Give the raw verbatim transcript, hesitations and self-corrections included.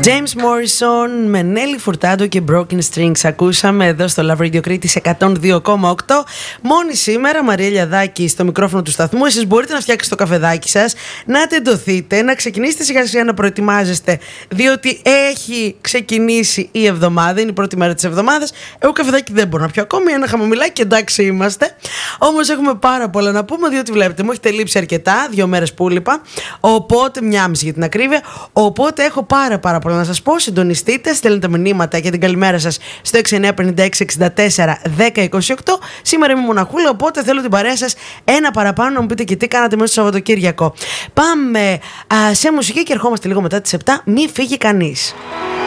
James Morrison με Nelly Furtado και Broken Strings ακούσαμε εδώ στο Love Radio Κρήτης εκατόν δύο κόμμα οκτώ. Μόνη σήμερα Μαρία Λιαδάκη στο μικρόφωνο του σταθμού. Εσείς μπορείτε να φτιάξετε το καφεδάκι σας, να τεντωθείτε, να ξεκινήσετε σιγά σιγά να προετοιμάζεστε, διότι έχει ξεκινήσει η εβδομάδα, είναι η πρώτη μέρα της εβδομάδας. Εγώ καφεδάκι δεν μπορώ να πιω ακόμη, ένα χαμομηλάκι και εντάξει είμαστε. Όμως έχουμε πάρα πολλά να πούμε, διότι βλέπετε μου έχετε λείψει αρκετά, δύο μέρες που λείπα, οπότε μια μισή για την ακρίβεια. Οπότε έχω πάρα πάρα πολλά να σας πω. Συντονιστείτε, στέλνετε μηνύματα για την καλημέρα σας στο έξι εννιά πέντε έξι εξήντα τέσσερα δέκα είκοσι οκτώ. Σήμερα είμαι μοναχούλα, οπότε θέλω την παρέα σας ένα παραπάνω να μου πείτε και τι κάνατε μέσα στο Σαββατοκύριακο. Πάμε α, σε μουσική και ερχόμαστε λίγο μετά τις επτά. Μη φύγει κανείς.